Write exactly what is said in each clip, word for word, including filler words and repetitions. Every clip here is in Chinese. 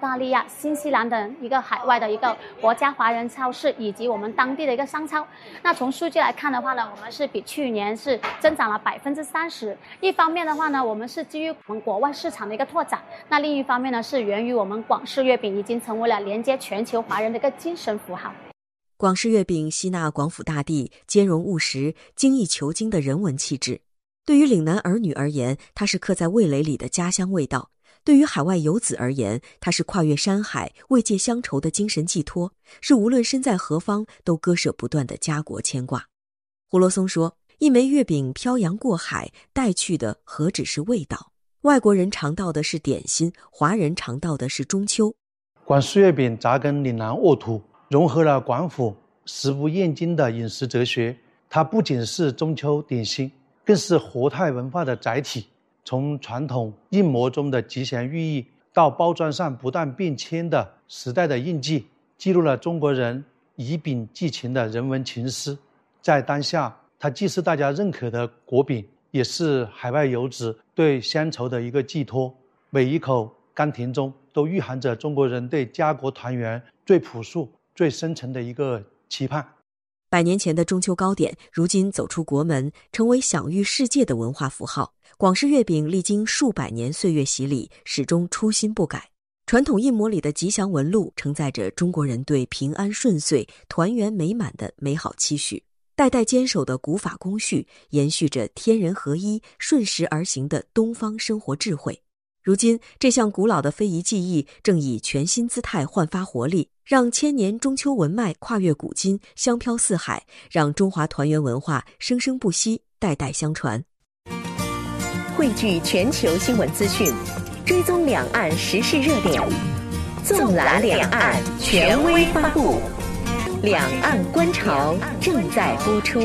大利亚、新西兰等一个海外的一个国家华人超市，以及我们当地的一个商超。那从数据来看的话呢，我们是比去年是增长了百分之三十。一方面的话呢，我们是基于我们国外市场的一个拓展，那另一方面呢，是源于我们广式月饼已经成为了连接全球华人的一个精神符号。 广式月饼吸纳广府大地兼容务实、精益求精的人文气质。对于岭南儿女而言，它是刻在味蕾里的家乡味道；对于海外游子而言，它是跨越山海、慰藉乡愁的精神寄托，是无论身在何方都割舍不断的家国牵挂。胡罗松说，一枚月饼漂洋过海，带去的何止是味道？外国人尝到的是点心，华人尝到的是中秋。 广式月饼扎根岭南沃土，融合了广府食不厌精的饮食哲学。它不仅是中秋点心，更是活态文化的载体。从传统印模中的吉祥寓意，到包装上不断变迁的时代的印记，记录了中国人以饼寄情的人文情思。在当下，它既是大家认可的国饼，也是海外游子对乡愁的一个寄托。每一口甘甜中都蕴含着中国人对家国团圆最朴素、最深沉的一个期盼。 百年前的中秋糕点，如今走出国门，成为享誉世界的文化符号。广式月饼历经数百年岁月洗礼，始终初心不改。传统印模里的吉祥纹路，承载着中国人对平安顺遂、团圆美满的美好期许。代代坚守的古法工序，延续着天人合一、顺时而行的东方生活智慧。如今，这项古老的非遗技艺正以全新姿态焕发活力，让千年中秋文脉跨越古今，香飘四海，让中华团圆文化生生不息，代代相传。 汇聚全球新闻资讯，追踪两岸时事热点，纵览两岸，权威发布。两岸观潮正在播出。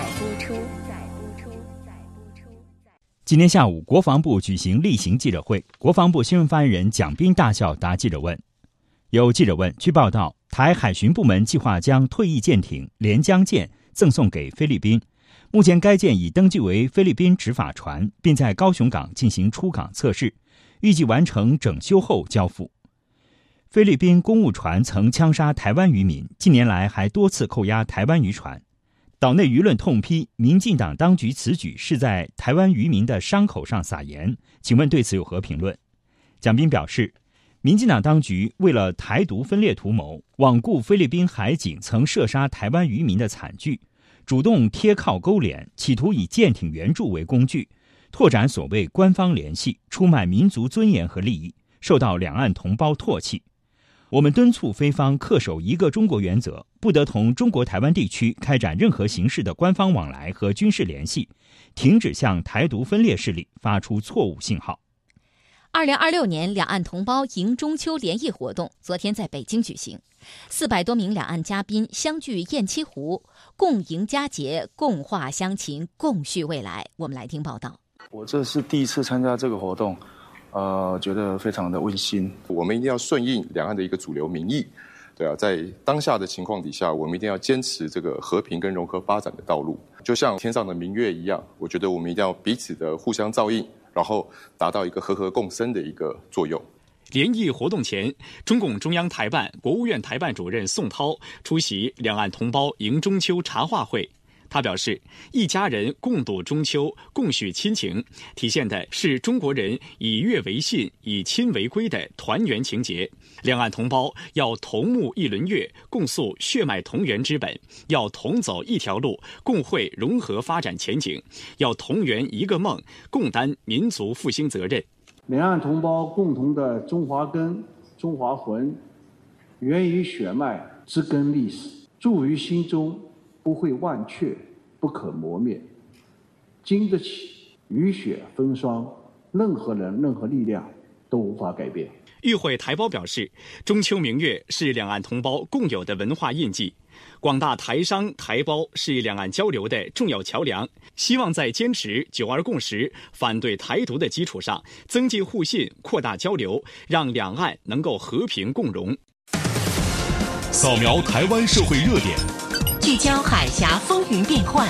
今天下午，国防部举行例行记者会，国防部新闻发言人蒋斌大校答记者问。有记者问，据报道，台海巡部门计划将退役舰艇连江舰赠送给菲律宾，目前该舰已登记为菲律宾执法船，并在高雄港进行出港测试，预计完成整修后交付。菲律宾公务船曾枪杀台湾渔民，近年来还多次扣押台湾渔船。岛内舆论痛批民进党当局此举是在台湾渔民的伤口上撒盐，请问对此有何评论？蒋斌表示，民进党当局为了台独分裂图谋，罔顾菲律宾海警曾射杀台湾渔民的惨剧，主动贴靠勾连，企图以舰艇援助为工具，拓展所谓官方联系，出卖民族尊严和利益，受到两岸同胞唾弃。我们敦促菲方恪守一个中国原则，不得同中国台湾地区开展任何形式的官方往来和军事联系，停止向台独分裂势力发出错误信号。 二零二六年两岸同胞迎中秋联谊活动昨天在北京举行，四百多名两岸嘉宾相聚雁栖湖，共迎佳节，共话乡情，共叙未来。我们来听报道。 我这是第一次参加这个活动，呃，觉得非常的温馨。 我们一定要顺应两岸的一个主流民意，对啊，在当下的情况底下，我们一定要坚持这个和平跟融合发展的道路，就像天上的明月一样。我觉得我们一定要彼此的互相照应，然后达到一个和和共生的一个作用。 联谊活动前，中共中央台办、国务院台办主任宋涛出席两岸同胞迎中秋茶话会。他表示，一家人共度中秋，共叙亲情，体现的是中国人以月为信、以亲为归的团圆情结。两岸同胞要同沐一轮月，共诉血脉同源之本，要同走一条路，共绘融合发展前景，要同圆一个梦，共担民族复兴责任。 两岸同胞共同的中华根、中华魂，源于血脉，植根历史，驻于心中，不会忘却，不可磨灭，经得起雨雪风霜，任何人任何力量都无法改变。 与会台胞表示，中秋明月是两岸同胞共有的文化印记，广大台商台胞是两岸交流的重要桥梁，希望在坚持九二共识、反对台独的基础上，增进互信，扩大交流，让两岸能够和平共荣。 扫描台湾社会热点， 聚焦海峡风云变幻，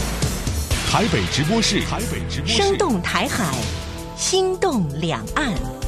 台北直播室，台北直播室， 生动台海，心动两岸。